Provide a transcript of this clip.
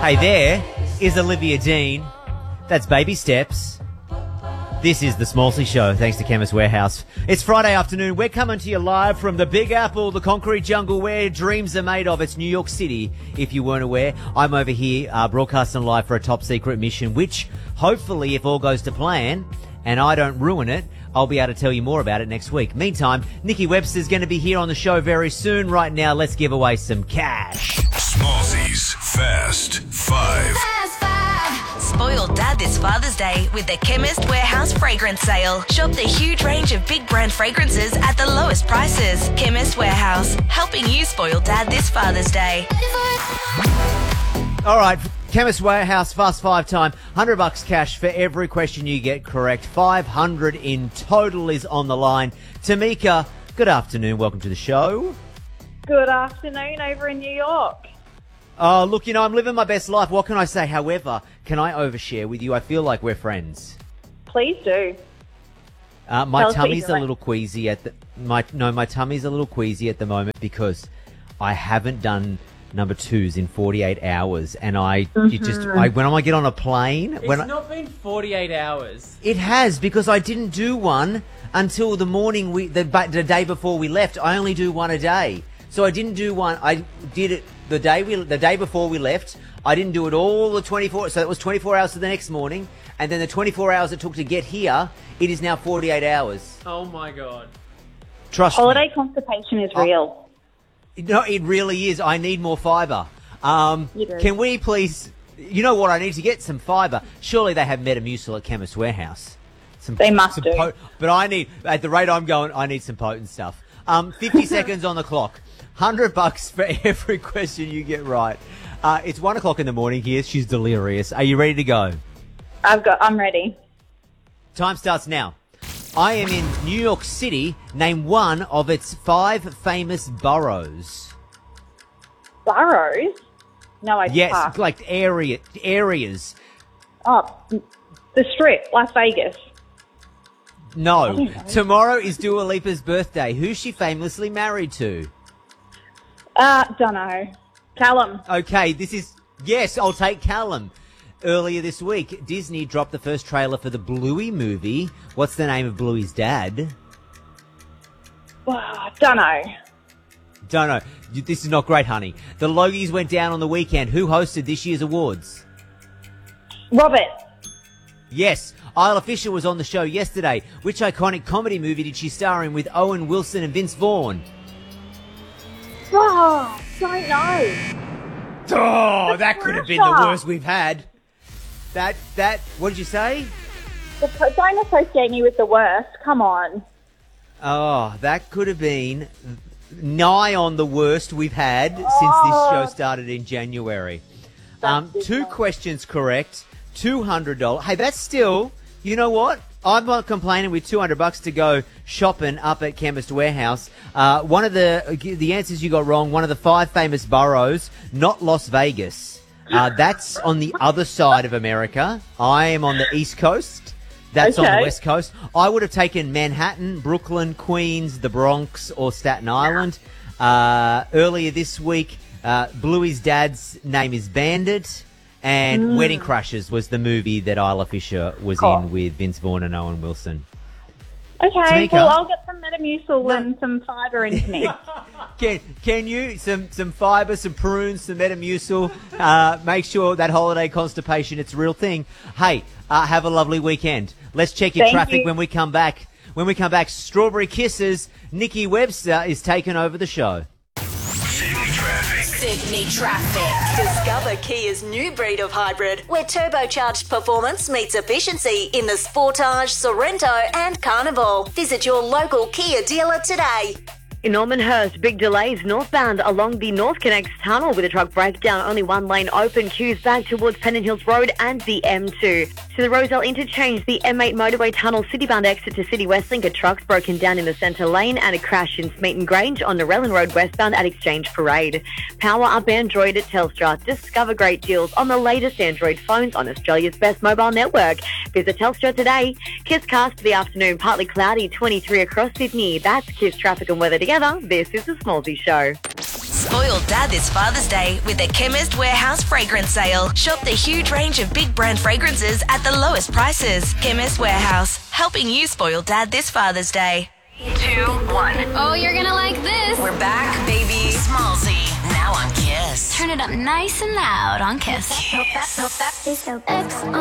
Hey, there is Olivia Dean. That's Baby Steps. This is the Smallsy Show, thanks to Chemist Warehouse. It's Friday afternoon. We're coming to you live from the Big Apple, the concrete jungle where dreams are made of. It's New York City, if you weren't aware. I'm over here broadcasting live for a top secret mission, which hopefully, if all goes to plan and I don't ruin it, I'll be able to tell you more about it next week. Meantime, Nikki Webster's going to be here on the show very soon. Right now, let's give away some cash. Smallsy's Fast Five. Spoil Dad this Father's Day with the Chemist Warehouse fragrance sale. Shop the huge range of big brand fragrances at the lowest prices. Chemist Warehouse, helping you spoil Dad this Father's Day. All right, Chemist Warehouse Fast Five time. $100 cash for every question you get correct. 500 in total is on the line. Tamika, good afternoon. Welcome to the show. Good afternoon over in New York. Oh, look, you know, I'm living my best life. What can I say? However, can I overshare with you? I feel like we're friends. Please do. My tummy's a little queasy at the my tummy's a little queasy at the moment because I haven't done number twos in 48 hours, and when I get on a plane, it's not been 48 hours. It has, because I didn't do one until the morning the day before we left. I only do one a day, so I didn't do one. I did it the day before we left. I didn't do it all the 24, so it was 24 hours to the next morning, and then the 24 hours it took to get here, it is now 48 hours. Oh my God. Trust me. Holiday constipation is real. No, it really is. I need more fibre. Can we please, you know what, I need to get some fibre. Surely they have Metamucil at Chemist Warehouse. They must do. But I need, at the rate I'm going, I need some potent stuff. 50 seconds on the clock. $100 for every question you get right. It's 1 o'clock in the morning here. She's delirious. Are you ready to go? I'm ready. Time starts now. I am in New York City. Name one of its 5 famous boroughs. Boroughs? No, I Yes, pass. like areas. Oh, the Strip, Las Vegas. No. Tomorrow is Dua Lipa's birthday. Who's she famously married to? Don't know. Callum. Okay, yes, I'll take Callum. Earlier this week, Disney dropped the first trailer for the Bluey movie. What's the name of Bluey's dad? Don't know. Don't know. This is not great, honey. The Logies went down on the weekend. Who hosted this year's awards? Robert. Yes, Isla Fisher was on the show yesterday. Which iconic comedy movie did she star in with Owen Wilson and Vince Vaughn? Oh, don't know. Oh, that could have been the worst we've had. What did you say? Don't associate me with the worst. Come on. Oh, that could have been nigh on the worst we've had since this show started in January. 2 questions correct, $200. Hey, that's still, you know what? I'm not complaining with $200 to go shopping up at Chemist Warehouse. One of the answers you got wrong, one of the 5 famous boroughs, not Las Vegas. That's on the other side of America. I am on the East Coast. That's on the West Coast. I would have taken Manhattan, Brooklyn, Queens, the Bronx, or Staten Island. Earlier this week, Bluey's dad's name is Bandit. And Wedding Crashers was the movie that Isla Fisher was in with Vince Vaughn and Owen Wilson. Okay, Tamika, well, I'll get some Metamucil and some fibre into me. Can you, some fibre, some prunes, some Metamucil, make sure that holiday constipation, it's a real thing. Hey, have a lovely weekend. Let's check your traffic when we come back. When we come back, Strawberry Kisses, Nikki Webster is taking over the show. Sydney Traffic. Discover Kia's new breed of hybrid, where turbocharged performance meets efficiency in the Sportage, Sorrento and Carnival. Visit your local Kia dealer today. In Normanhurst, big delays northbound along the North Connects tunnel with a truck breakdown. Only one lane open. Queues back towards Pennant Hills Road and the M2. To the Roselle Interchange, the M8 motorway tunnel citybound exit to City Westlink. A truck's broken down in the centre lane and a crash in Smeaton Grange on Narellan Road westbound at Exchange Parade. Power up Android at Telstra. Discover great deals on the latest Android phones on Australia's best mobile network. Visit Telstra today. Kiss cast for the afternoon, partly cloudy, 23 across Sydney. That's Kiss traffic and weather together. This is the Smallsy Show. Spoil Dad this Father's Day with the Chemist Warehouse fragrance sale. Shop the huge range of big brand fragrances at the lowest prices. Chemist Warehouse, helping you spoil Dad this Father's Day. 2, 1. Oh, you're gonna like this. We're back, baby. Smallsy, now on Kiss. Turn it up nice and loud on Kiss. Kiss. X